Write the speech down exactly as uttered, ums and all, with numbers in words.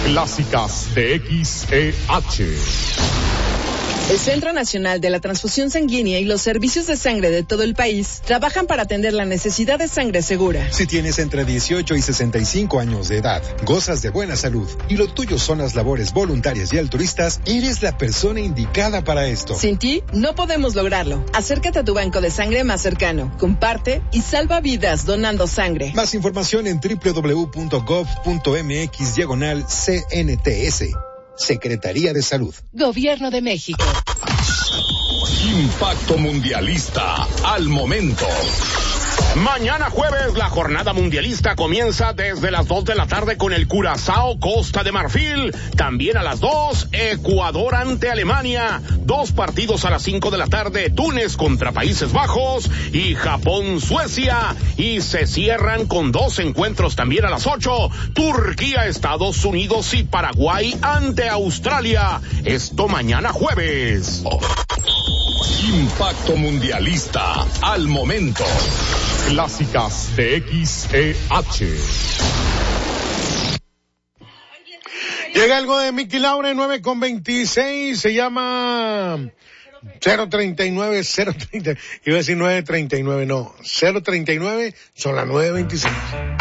Clásicas de X E H. El Centro Nacional de la Transfusión Sanguínea y los servicios de sangre de todo el país trabajan para atender la necesidad de sangre segura. Si tienes entre dieciocho y sesenta y cinco años de edad, gozas de buena salud y lo tuyo son las labores voluntarias y altruistas, eres la persona indicada para esto. Sin ti, no podemos lograrlo. Acércate a tu banco de sangre más cercano, comparte y salva vidas donando sangre. Más información en doble u doble u doble u punto gov punto eme equis diagonal C N T S. Secretaría de Salud. Gobierno de México. Impacto Mundialista al momento. Mañana jueves la jornada mundialista comienza desde las dos de la tarde con el Curazao Costa de Marfil. También a las dos, Ecuador ante Alemania. Dos partidos a las cinco de la tarde, Túnez contra Países Bajos y Japón Suecia. Y se cierran con dos encuentros también a las ocho, Turquía, Estados Unidos y Paraguay ante Australia. Esto mañana jueves. Impacto Mundialista al momento. Clásicas de X E H. Llega algo de Mickey Laure, nueve con veintiséis, se llama cero treinta y nueve, cero treinta, iba a decir nueve treinta y nueve, no, cero treinta y nueve, son las nueve veintiséis.